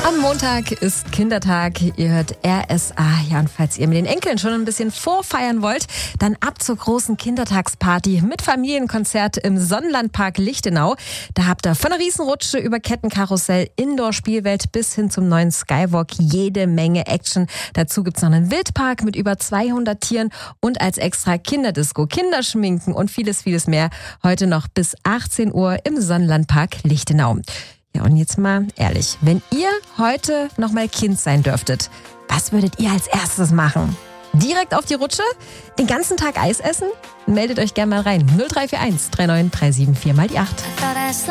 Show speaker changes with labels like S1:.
S1: Am Montag ist Kindertag, ihr hört RSA. Ja, und falls ihr mit den Enkeln schon ein bisschen vorfeiern wollt, dann ab zur großen Kindertagsparty mit Familienkonzert im Sonnenlandpark Lichtenau. Da habt ihr von der Riesenrutsche über Kettenkarussell, Indoor-Spielwelt bis hin zum neuen Skywalk jede Menge Action. Dazu gibt's noch einen Wildpark mit über 200 Tieren und als extra Kinderdisco, Kinderschminken und vieles, vieles mehr. Heute noch bis 18 Uhr im Sonnenlandpark Lichtenau. Ja, und jetzt mal ehrlich, wenn ihr heute noch mal Kind sein dürftet, was würdet ihr als erstes machen? Direkt auf die Rutsche? Den ganzen Tag Eis essen? Meldet euch gerne mal rein. 0341 39 374 mal die 8.